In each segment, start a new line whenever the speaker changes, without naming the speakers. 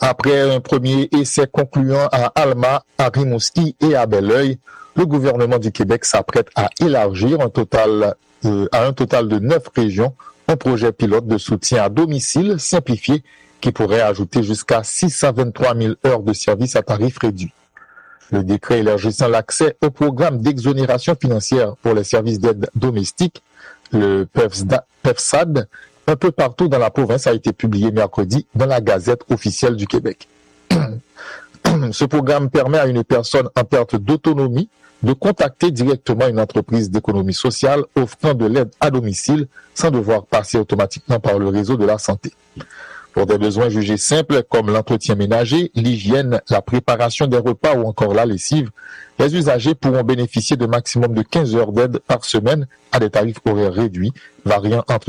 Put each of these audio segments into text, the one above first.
Après un premier essai concluant à Alma, à Rimouski et à Belleuil, le gouvernement du Québec s'apprête à élargir à un total de 9 régions un projet pilote de soutien à domicile simplifié qui pourrait ajouter jusqu'à 623 000 heures de service à tarif réduit. Le décret élargissant l'accès au programme d'exonération financière pour les services d'aide domestique, le PEFSAD, un peu partout dans la province a été publié mercredi dans la Gazette officielle du Québec. Ce programme permet à une personne en perte d'autonomie de contacter directement une entreprise d'économie sociale offrant de l'aide à domicile sans devoir passer automatiquement par le réseau de la santé. Pour des besoins jugés simples comme l'entretien ménager, l'hygiène, la préparation des repas ou encore la lessive, les usagers pourront bénéficier de maximum de 15 heures d'aide par semaine à des tarifs horaires réduits, variant entre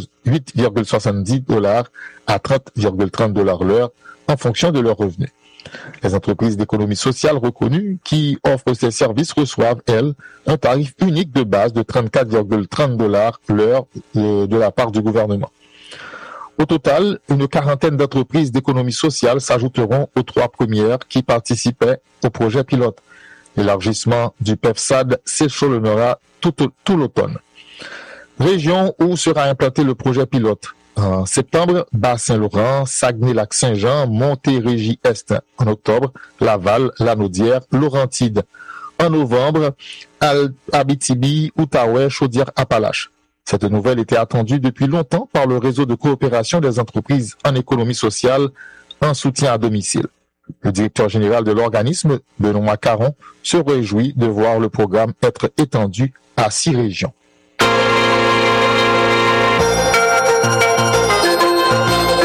8,70 $ à 30,30 $ l'heure en fonction de leurs revenus. Les entreprises d'économie sociale reconnues qui offrent ces services reçoivent, elles, un tarif unique de base de 34,30 $ l'heure de la part du gouvernement. Au total, une quarantaine d'entreprises d'économie sociale s'ajouteront aux 3 premières qui participaient au projet pilote. L'élargissement du PEFSAD s'échelonnera tout l'automne. Région où sera implanté le projet pilote. En septembre, Bas-Saint-Laurent, Saguenay-Lac-Saint-Jean, Montérégie-Est. En octobre, Laval, Lanaudière, Laurentides. En novembre, Abitibi, Outaouais, Chaudière-Appalaches. Cette nouvelle était attendue depuis longtemps par le réseau de coopération des entreprises en économie sociale en soutien à domicile. Le directeur général de l'organisme, Benoît Caron, se réjouit de voir le programme être étendu à 6 régions.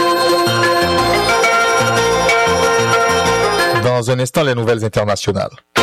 Dans un instant, les nouvelles internationales.